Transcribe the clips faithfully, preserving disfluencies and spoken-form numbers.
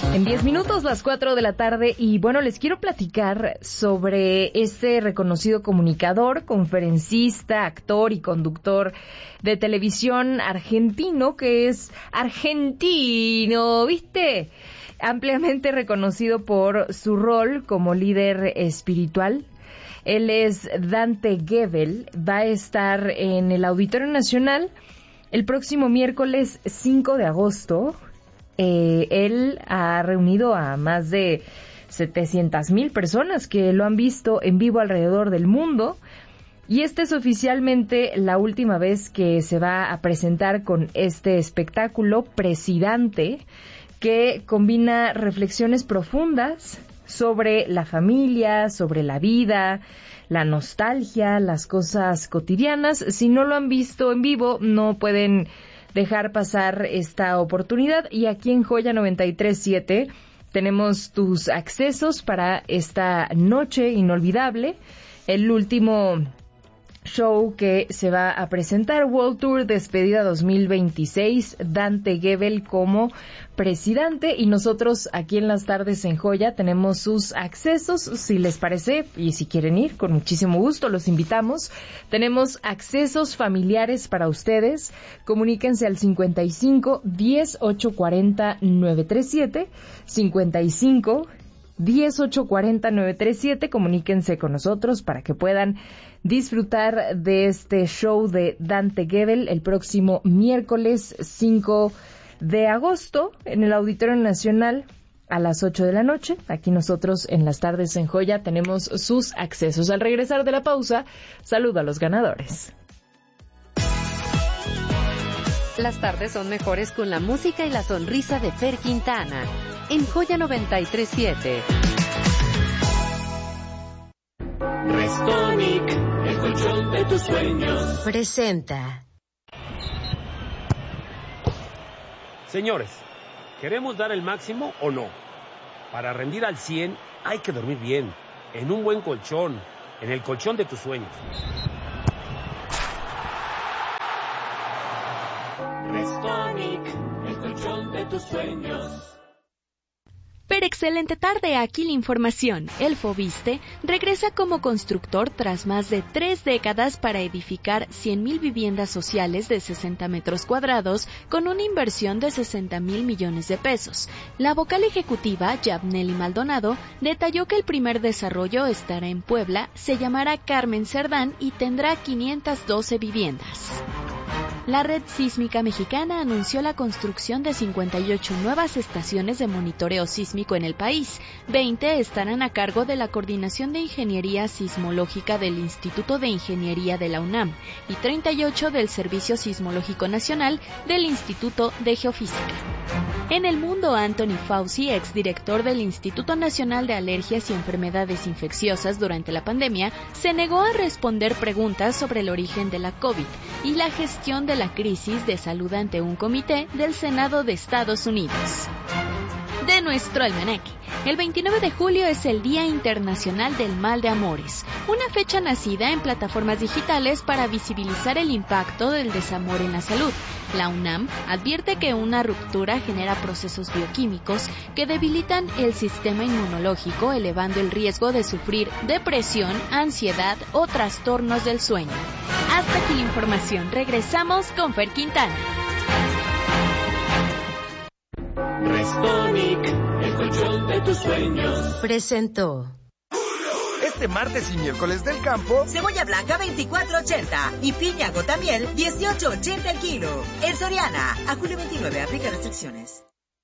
En diez minutos, las cuatro de la tarde, y bueno, les quiero platicar sobre este reconocido comunicador, conferencista, actor y conductor de televisión argentino, que es argentino, ¿viste? Ampliamente reconocido por su rol como líder espiritual. Él es Dante Gebel, va a estar en el Auditorio Nacional el próximo miércoles cinco de agosto. Eh, él ha reunido a más de setecientas mil personas que lo han visto en vivo alrededor del mundo, y esta es oficialmente la última vez que se va a presentar con este espectáculo Presidente, que combina reflexiones profundas sobre la familia, sobre la vida, la nostalgia, las cosas cotidianas. Si no lo han visto en vivo, no pueden dejar pasar esta oportunidad, y aquí en Joya noventa y tres punto siete tenemos tus accesos para esta noche inolvidable, el último show que se va a presentar, World Tour Despedida dos mil veintiséis, Dante Gebel como presidente, y nosotros aquí en las tardes en Joya tenemos sus accesos, si les parece, y si quieren ir, con muchísimo gusto los invitamos. Tenemos accesos familiares para ustedes. Comuníquense al cincuenta y cinco, diez, ocho cuarenta, nueve treinta y siete, cincuenta y cinco, diez, ocho cuarenta, nueve treinta y siete. Comuníquense con nosotros para que puedan disfrutar de este show de Dante Gebel el próximo miércoles cinco de agosto en el Auditorio Nacional a las ocho de la noche. Aquí nosotros en las tardes en Joya tenemos sus accesos. Al regresar de la pausa, saludo a los ganadores. Las tardes son mejores con la música y la sonrisa de Fer Quintana en Joya noventa y tres punto siete. Restonic, el colchón de tus sueños, presenta. Señores, ¿queremos dar el máximo o no? Para rendir al cien hay que dormir bien, en un buen colchón, en el colchón de tus sueños. Restonic, el colchón de tus sueños. Pero excelente tarde, aquí la información. El Fobiste regresa como constructor tras más de tres décadas para edificar cien mil viviendas sociales de sesenta metros cuadrados con una inversión de sesenta mil millones de pesos. La vocal ejecutiva, Yabneli Maldonado, detalló que el primer desarrollo estará en Puebla, se llamará Carmen Cerdán y tendrá quinientas doce viviendas. La Red Sísmica Mexicana anunció la construcción de cincuenta y ocho nuevas estaciones de monitoreo sísmico en el país. veinte estarán a cargo de la Coordinación de Ingeniería Sismológica del Instituto de Ingeniería de la UNAM y treinta y ocho del Servicio Sismológico Nacional del Instituto de Geofísica. En el mundo, Anthony Fauci, exdirector del Instituto Nacional de Alergias y Enfermedades Infecciosas durante la pandemia, se negó a responder preguntas sobre el origen de la COVID y la gestión de la crisis de salud ante un comité del Senado de Estados Unidos. De nuestro almanaque, el veintinueve de julio es el Día Internacional del Mal de Amores, una fecha nacida en plataformas digitales para visibilizar el impacto del desamor en la salud. La UNAM advierte que una ruptura genera procesos bioquímicos que debilitan el sistema inmunológico, elevando el riesgo de sufrir depresión, ansiedad o trastornos del sueño. Hasta aquí la información. Regresamos con Fer Quintana. Restonic, el colchón de tus sueños, presentó. Este martes y miércoles del campo, cebolla blanca veinticuatro ochenta y piña gotamiel dieciocho ochenta el kilo. En Soriana, a julio veintinueve, aplica restricciones.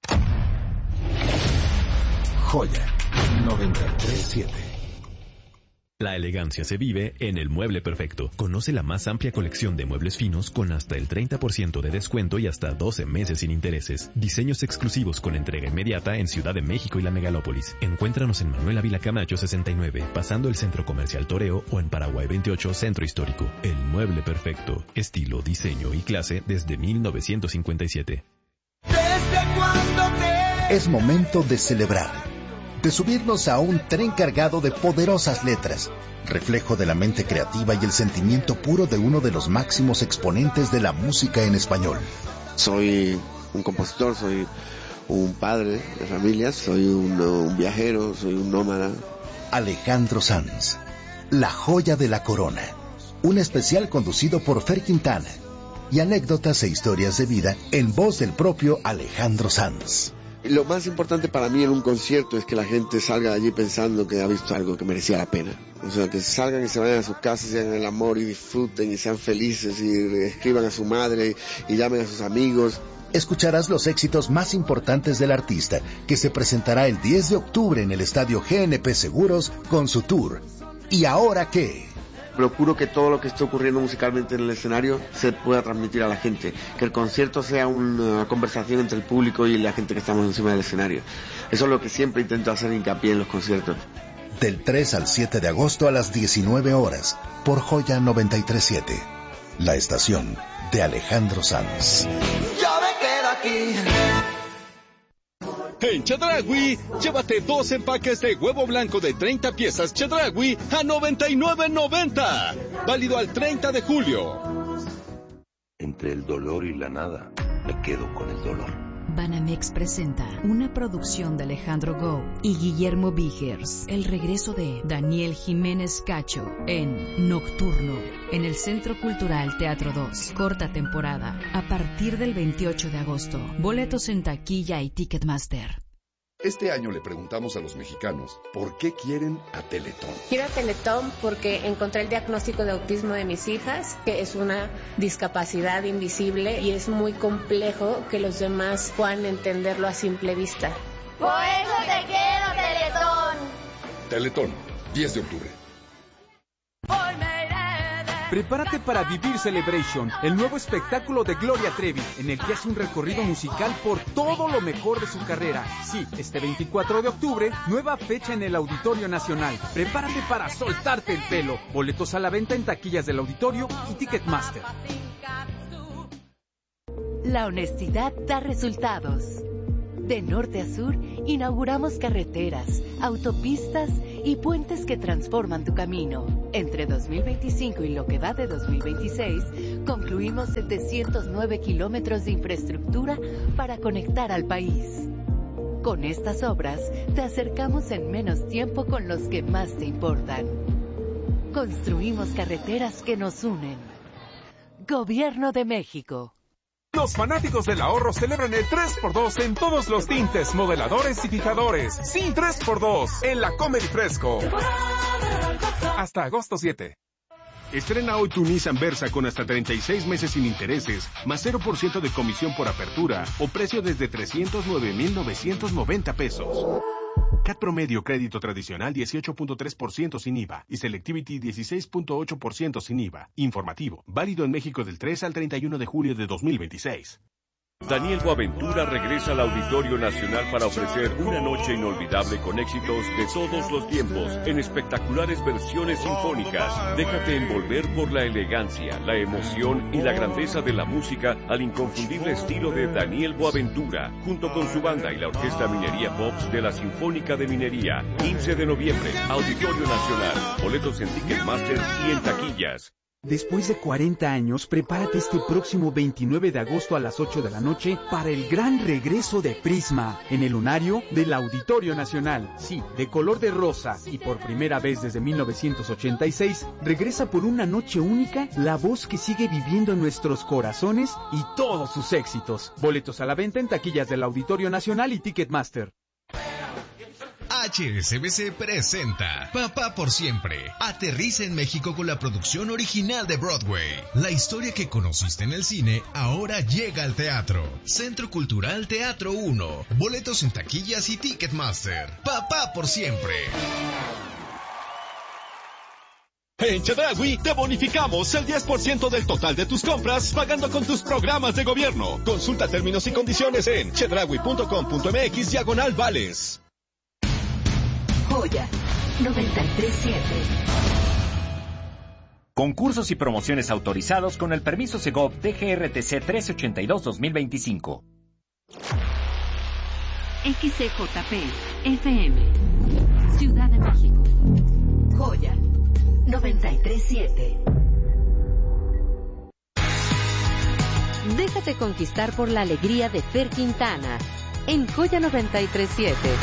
Joya noventa y tres punto siete. La elegancia se vive en El Mueble Perfecto. Conoce la más amplia colección de muebles finos con hasta el treinta por ciento de descuento y hasta doce meses sin intereses. Diseños exclusivos con entrega inmediata en Ciudad de México y la Megalópolis. Encuéntranos en Manuel Ávila Camacho sesenta y nueve, pasando el Centro Comercial Toreo, o en Paraguay veintiocho, Centro Histórico. El Mueble Perfecto. Estilo, diseño y clase desde mil novecientos cincuenta y siete. ¿desde cuándo te... Es momento de celebrar, de subirnos a un tren cargado de poderosas letras, reflejo de la mente creativa y el sentimiento puro de uno de los máximos exponentes de la música en español. Soy un compositor, soy un padre de familia, soy un, un viajero, soy un nómada. Alejandro Sanz, la joya de la corona. Un especial conducido por Fer Quintana. Y anécdotas e historias de vida en voz del propio Alejandro Sanz. Lo más importante para mí en un concierto es que la gente salga de allí pensando que ha visto algo que merecía la pena. O sea, que salgan y se vayan a sus casas y hagan el amor y disfruten y sean felices y escriban a su madre y llamen a sus amigos. Escucharás los éxitos más importantes del artista, que se presentará el diez de octubre en el estadio G N P Seguros con su tour. ¿Y ahora qué? Procuro que todo lo que esté ocurriendo musicalmente en el escenario se pueda transmitir a la gente, que el concierto sea una conversación entre el público y la gente que estamos encima del escenario. Eso es lo que siempre intento hacer hincapié en los conciertos. Del tres al siete de agosto a las diecinueve horas, por Joya noventa y tres punto siete, la estación de Alejandro Sanz. Yo me quedo aquí. En Chedraui, llévate dos empaques de huevo blanco de treinta piezas Chedraui a noventa y nueve noventa. Válido al treinta de julio. Entre el dolor y la nada, me quedo con el dolor. Banamex presenta una producción de Alejandro Gou y Guillermo Vigers. El regreso de Daniel Jiménez Cacho en Nocturno, en el Centro Cultural Teatro dos. Corta temporada, a partir del veintiocho de agosto. Boletos en taquilla y Ticketmaster. Este año le preguntamos a los mexicanos por qué quieren a Teletón. Quiero a Teletón porque encontré el diagnóstico de autismo de mis hijas, que es una discapacidad invisible y es muy complejo que los demás puedan entenderlo a simple vista. Por eso te quiero, Teletón. Teletón, diez de octubre. Prepárate para Vivir Celebration, el nuevo espectáculo de Gloria Trevi, en el que hace un recorrido musical por todo lo mejor de su carrera. Sí, este veinticuatro de octubre, nueva fecha en el Auditorio Nacional. Prepárate para soltarte el pelo. Boletos a la venta en taquillas del Auditorio y Ticketmaster. La honestidad da resultados. De norte a sur, inauguramos carreteras, autopistas y puentes que transforman tu camino. Entre dos mil veinticinco y lo que va de dos mil veintiséis, concluimos setecientos nueve kilómetros de infraestructura para conectar al país. Con estas obras, te acercamos en menos tiempo con los que más te importan. Construimos carreteras que nos unen. Gobierno de México. Los fanáticos del ahorro celebran el tres por dos en todos los tintes, modeladores y fijadores. Sí, tres por dos en la Comedy Fresco. Hasta agosto siete. Estrena hoy tu Nissan Versa con hasta treinta y seis meses sin intereses, más cero por ciento de comisión por apertura o precio desde trescientos nueve mil novecientos noventa pesos. C A T promedio crédito tradicional dieciocho punto tres por ciento sin I V A y Selectivity dieciséis punto ocho por ciento sin I V A. Informativo, válido en México del tres al treinta y uno de julio de dos mil veintiséis. Daniel Boaventura regresa al Auditorio Nacional para ofrecer una noche inolvidable con éxitos de todos los tiempos en espectaculares versiones sinfónicas. Déjate envolver por la elegancia, la emoción y la grandeza de la música al inconfundible estilo de Daniel Boaventura, junto con su banda y la Orquesta Minería Pops de la Sinfónica de Minería. quince de noviembre, Auditorio Nacional. Boletos en Ticketmaster y en taquillas. Después de cuarenta años, prepárate este próximo veintinueve de agosto a las ocho de la noche para el gran regreso de Prisma en el lunario del Auditorio Nacional. Sí, de color de rosa y por primera vez desde mil novecientos ochenta y seis, regresa por una noche única la voz que sigue viviendo en nuestros corazones y todos sus éxitos. Boletos a la venta en taquillas del Auditorio Nacional y Ticketmaster. H S B C presenta Papá por Siempre. Aterriza en México con la producción original de Broadway. La historia que conociste en el cine ahora llega al teatro. Centro Cultural Teatro uno. Boletos en taquillas y Ticketmaster. Papá por Siempre. En Chedraui te bonificamos el diez por ciento del total de tus compras pagando con tus programas de gobierno. Consulta términos y condiciones en chedraui punto com punto m x diagonal vales. Joya noventa y tres punto siete. Concursos y promociones autorizados con el permiso Segov D G R T C trescientos ochenta y dos guión dos mil veinticinco. X C J P F M Ciudad de México. Joya noventa y tres punto siete. Déjate conquistar por la alegría de Fer Quintana. en Joya noventa y tres punto siete.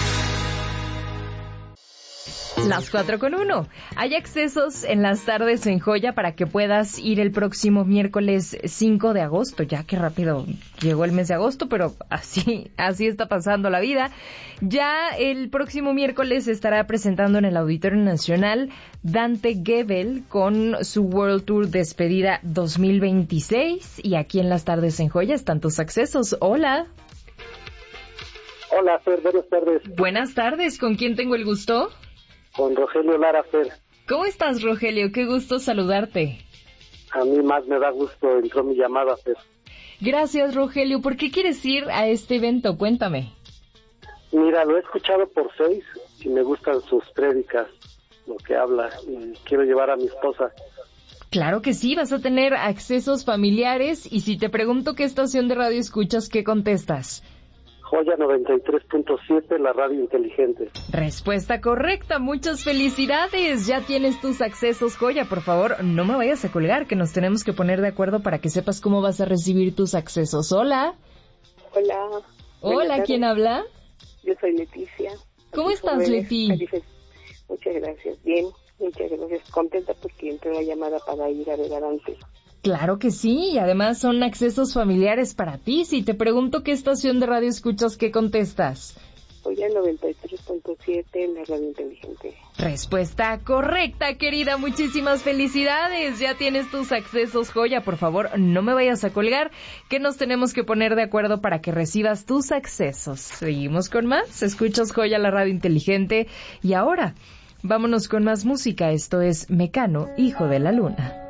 Las cuatro con uno. Hay accesos en las tardes en Joya para que puedas ir el próximo miércoles cinco de agosto. Ya que rápido llegó el mes de agosto, pero así, así está pasando la vida. Ya el próximo miércoles se estará presentando en el Auditorio Nacional Dante Gebel con su World Tour Despedida dos mil veintiséis. Y aquí en las tardes en Joya están tus accesos. Hola. Hola, Fer, buenas tardes. Buenas tardes, ¿con quién tengo el gusto? Con Rogelio Lara, Fer. ¿Cómo estás, Rogelio? Qué gusto saludarte. A mí más me da gusto, entró mi llamada, Fer. Gracias, Rogelio. ¿Por qué quieres ir a este evento? Cuéntame. Mira, lo he escuchado por seis y me gustan sus prédicas, lo que habla, y quiero llevar a mi esposa. Claro que sí, vas a tener accesos familiares, y si te pregunto qué estación de radio escuchas, ¿qué contestas? Joya noventa y tres punto siete, la radio inteligente. Respuesta correcta, muchas felicidades. Ya tienes tus accesos, Joya. Por favor, no me vayas a colgar, que nos tenemos que poner de acuerdo para que sepas cómo vas a recibir tus accesos. Hola. Hola. Hola, ¿quién habla? Yo soy Leticia. ¿Cómo estás, Leti? Muchas gracias. Bien, muchas gracias. Contenta porque entró la llamada para ir a ver a Dante. Claro que sí, y además son accesos familiares para ti. Si te pregunto qué estación de radio escuchas, ¿qué contestas? Joya noventa y tres punto siete, en la radio inteligente. Respuesta correcta, querida. Muchísimas felicidades. Ya tienes tus accesos, Joya. Por favor, no me vayas a colgar, que nos tenemos que poner de acuerdo para que recibas tus accesos. Seguimos con más. Escuchas Joya, la radio inteligente. Y ahora, vámonos con más música. Esto es Mecano, hijo de la luna.